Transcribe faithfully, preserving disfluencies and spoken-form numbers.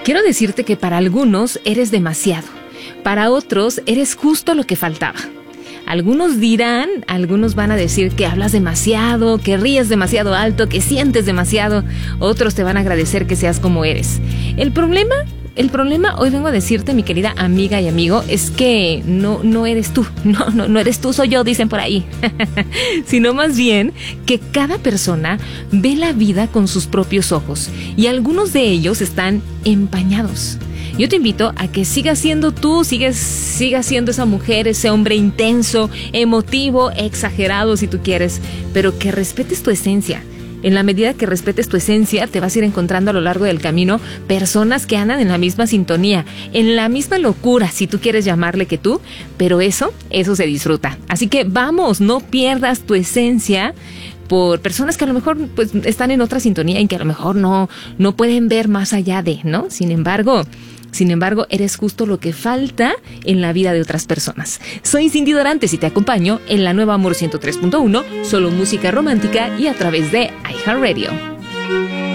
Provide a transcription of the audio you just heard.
Quiero decirte que para algunos eres demasiado, para otros eres justo lo que faltaba. Algunos dirán, algunos van a decir que hablas demasiado, que ríes demasiado alto, que sientes demasiado. Otros te van a agradecer que seas como eres. El problema, el problema, hoy vengo a decirte, mi querida amiga y amigo, es que no, no eres tú. No, no, no eres tú, soy yo, dicen por ahí. Sino más bien que cada persona ve la vida con sus propios ojos y algunos de ellos están empañados. Yo te invito a que sigas siendo tú, sigas, sigas siendo esa mujer, ese hombre intenso, emotivo, exagerado si tú quieres, pero que respetes tu esencia. En la medida que respetes tu esencia, te vas a ir encontrando a lo largo del camino personas que andan en la misma sintonía, en la misma locura, si tú quieres llamarle que tú, pero eso, eso se disfruta. Así que vamos, no pierdas tu esencia por personas que a lo mejor pues están en otra sintonía y que a lo mejor no, no pueden ver más allá de, ¿no? Sin embargo... Sin embargo, eres justo lo que falta en la vida de otras personas. Soy Cindy Dorantes y te acompaño en la nueva Amor ciento tres punto uno, solo música romántica y a través de iHeartRadio.